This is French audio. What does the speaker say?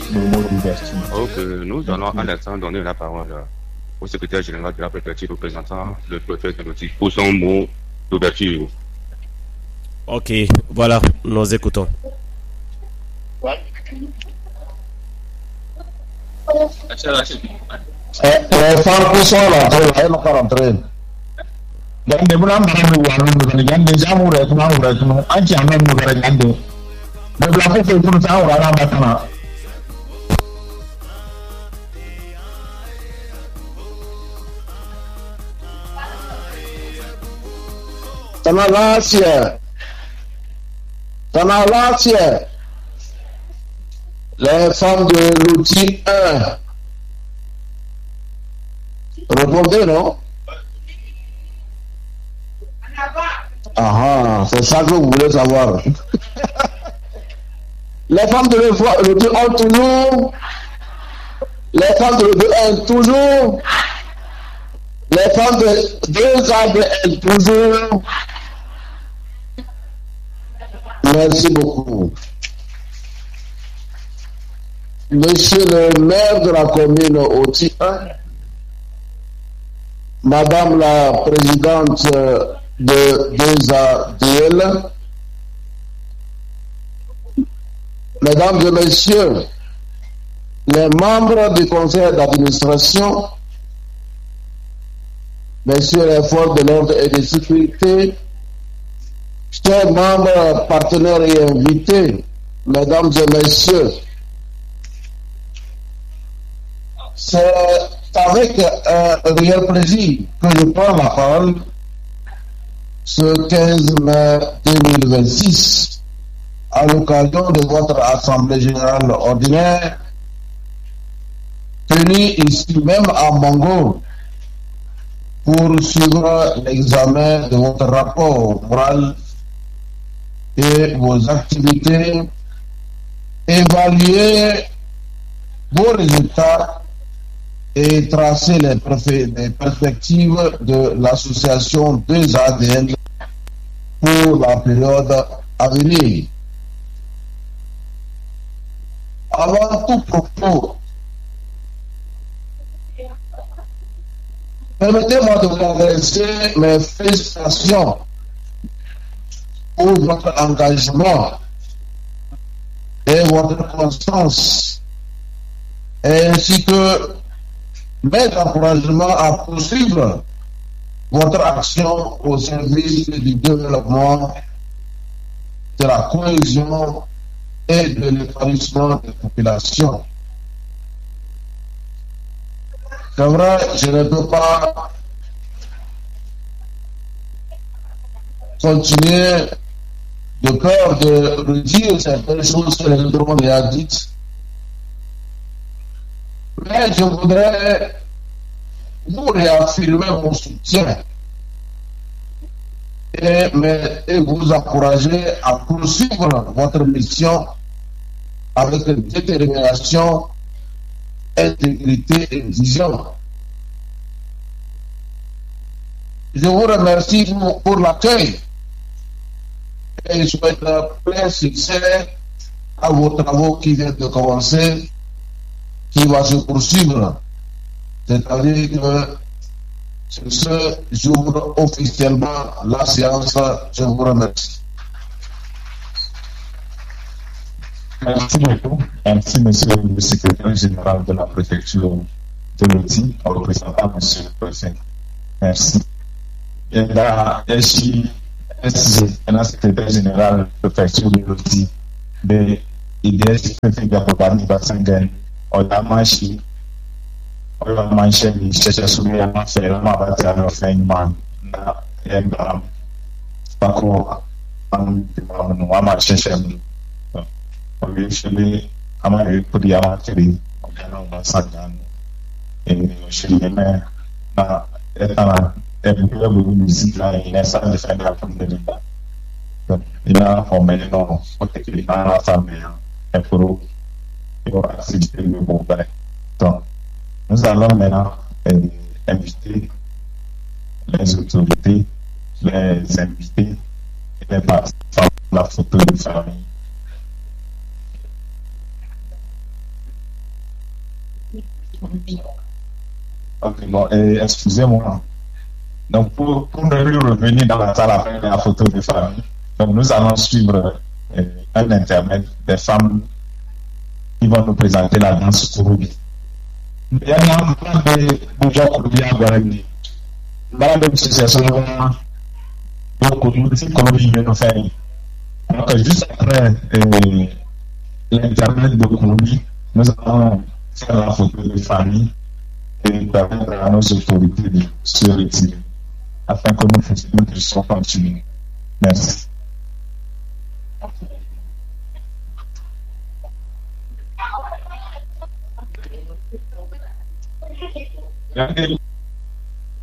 mot d'ouverture. Donc, nous allons à l'instant donner la parole au secrétaire général de la préfecture représentant le préfet de Loti pour son mot d'ouverture. Ok, voilà, nous écoutons. Les femmes qui sont là, elles n'ont pas rentré. Gande bulan bara mi wanu mi gande jamu re kuma anci amen mi gara gande de bla ko fe kun sa wala batana Tanalasia les femmes de l'outil 1 répondez non. Ah, c'est ça que vous voulez savoir. Les femmes de l'autre 1 toujours. Les femmes de l'autre 1 toujours. Les femmes de 2 ABL toujours. Merci beaucoup. Monsieur le maire de la commune Oti 1, Madame la présidente de 2ADL, Mesdames et Messieurs, les membres du conseil d'administration, Messieurs les forces de l'ordre et de sécurité, chers membres, partenaires et invités, Mesdames et Messieurs, c'est avec un réel plaisir que je prends la parole ce 15 mai 2026 à l'occasion de votre Assemblée générale ordinaire tenue ici même à Mongo pour suivre l'examen de votre rapport moral et vos activités, évaluer vos résultats et tracer les perspectives de l'association 2ADL pour la période à venir. Avant tout propos, permettez-moi de vous adresser mes félicitations pour votre engagement et votre constance, ainsi que mes encouragements à poursuivre votre action au service du développement, de la cohésion et de l'épanouissement des populations. C'est vrai, je ne peux pas continuer de peur de redire certaines choses que les autres ont déjà dites. Mais je voudrais vous réaffirmer mon soutien et vous encourager à poursuivre votre mission avec détermination, intégrité et vision. Je vous remercie pour l'accueil et je souhaite plein succès à vos travaux qui viennent de commencer, qui va se poursuivre. C'est-à-dire que sur ce, j'ouvre officiellement la séance. Je vous remercie. Merci beaucoup. Merci, monsieur le secrétaire général de la préfecture de Loti, en représentant monsieur le préfet. Merci. Et là, le secrétaire général de la préfecture de Loti, de l'IDS préfet de Bobani Basangan, Olamashi, Olamashi, Checha Soubia, Ferrama Batano Feynman, na Embam, Paco, Wama Chechem. Usually, I'm a pretty amateur. I'm Sangan. And usually, na everywhere we visit, in a side defend our community. Ina for many no, particularly na family, and for your activity we move back. So, nous allons maintenant inviter les autorités, les invités, et les participants à la photo de famille. Ok, bon, excusez-moi. Donc, pour ne plus revenir dans la salle à faire la photo de famille, donc nous allons suivre un intermède des femmes qui vont nous présenter la danse Kurubi. Il y a un plan de gens Kurubi à Guarani. Dans la même situation, donc Kurubi vient nous faire. Donc, juste après l'intermède de Kurubi, nous allons faire la photo de famille et permettre à nos autorités de se retirer afin que nous puissions continuer. Merci.